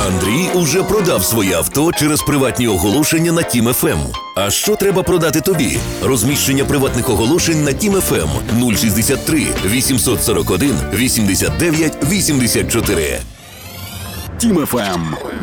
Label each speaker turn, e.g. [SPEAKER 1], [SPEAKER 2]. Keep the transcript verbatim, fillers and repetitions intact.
[SPEAKER 1] Андрій уже продав своє авто через приватні оголошення на Тім еф ем. А що треба продати тобі? Розміщення приватних оголошень на Тім еф ем нуль шістдесят три вісімсот сорок один вісімдесят дев'ять вісімдесят чотири.
[SPEAKER 2] Тім еф ем.